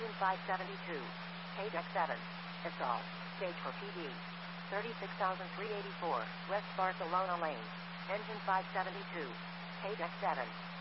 Engine 572. KDEC 7. Install. Stage for PD. 36,384, West Barcelona Lane. Engine 572. KDEC 7.